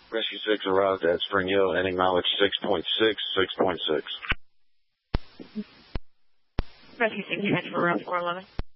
Rescue 6 arrived at Spring Hill, ending mileage 6.6, 6.6. Rescue 6, transfer around 411.